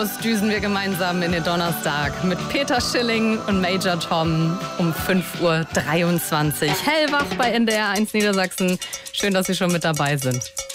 Düsen wir gemeinsam in den Donnerstag mit Peter Schilling und Major Tom um 5:23 Uhr. Hellwach bei NDR 1 Niedersachsen. Schön, dass Sie schon mit dabei sind.